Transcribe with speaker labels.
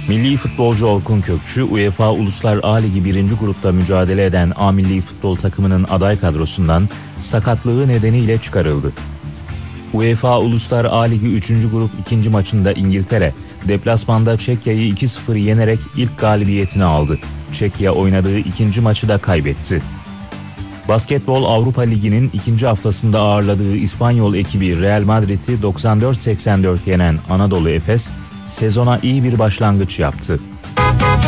Speaker 1: Milli futbolcu Orkun Kökçü, UEFA Uluslar A Ligi 1. grupta mücadele eden A milli futbol takımının aday kadrosundan sakatlığı nedeniyle çıkarıldı. UEFA Uluslar A Ligi 3. grup 2. maçında İngiltere, deplasmanda Çekya'yı 2-0 yenerek ilk galibiyetini aldı. Çekya oynadığı ikinci maçı da kaybetti. Basketbol Avrupa Ligi'nin ikinci haftasında ağırladığı İspanyol ekibi Real Madrid'i 94-84 yenen Anadolu Efes, sezona iyi bir başlangıç yaptı.